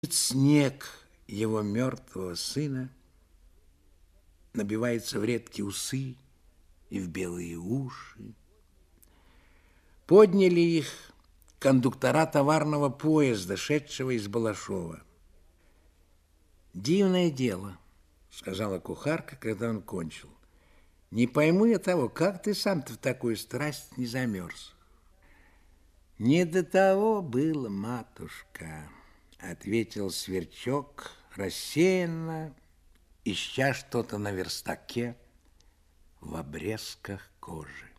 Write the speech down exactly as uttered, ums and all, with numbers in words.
Снег его мертвого сына набивается в редкие усы и в белые уши. Подняли их кондуктора товарного поезда, шедшего из Балашова. «Дивное дело», — сказала кухарка, когда он кончил. «Не пойму я того, как ты сам-то в такую страсть не замерз». «Не до того было, матушка», — ответил Сверчок рассеянно, ища что-то на верстаке в обрезках кожи.